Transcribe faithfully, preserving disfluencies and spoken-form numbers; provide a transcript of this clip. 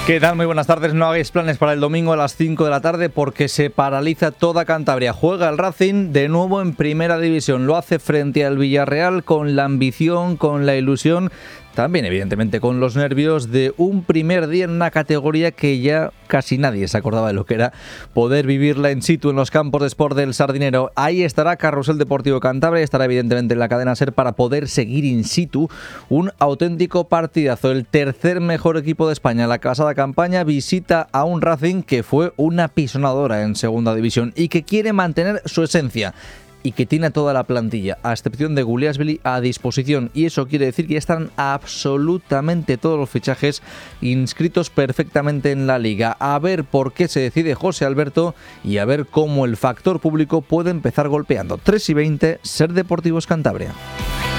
¿Qué tal? Muy buenas tardes. No hagáis planes para el domingo a las cinco de la tarde porque se paraliza toda Cantabria. Juega el Racing de nuevo en Primera División. Lo hace frente al Villarreal con la ambición, con la ilusión, también evidentemente con los nervios de un primer día en una categoría que ya casi nadie se acordaba de lo que era poder vivirla in situ en los campos de Sport del Sardinero. Ahí estará Carrusel Deportivo Cantabria, estará evidentemente en la cadena SER para poder seguir in situ un auténtico partidazo. El tercer mejor equipo de España, la pasada campaña, visita a un Racing que fue una pisonadora en Segunda División y que quiere mantener su esencia y que tiene toda la plantilla, a excepción de Guliasvili, a disposición. Y eso quiere decir que ya están absolutamente todos los fichajes inscritos perfectamente en la liga. A ver por qué se decide José Alberto y a ver cómo el factor público puede empezar golpeando. tres y veinte, SER Deportivos Cantabria.